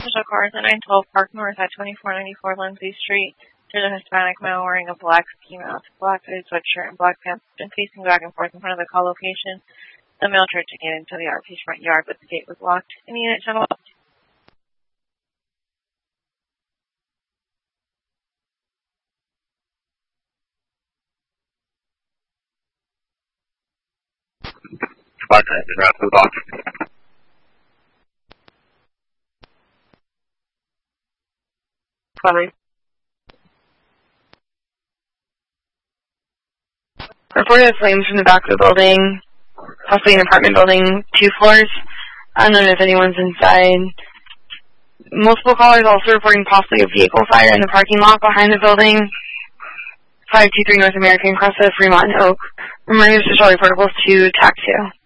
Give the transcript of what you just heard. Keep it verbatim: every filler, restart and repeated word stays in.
official cars at nine twelve Park North at twenty-four ninety-four Lindsay Street. There's a Hispanic male wearing a black ski mask, black hooded sweatshirt, and black pants, been pacing back and forth in front of the call location. The male tried to get into the R P's front yard, but the gate was locked. Any unit channel up? Black night, the rest was off. Sorry. Reported flames from the back of the building, possibly an apartment building, two floors. Unknown if anyone's inside. Multiple callers also reporting possibly a vehicle fire in the parking lot behind the building. five two three North American, across the Fremont and Oak. Reminders to Charlie Portables to T A C two.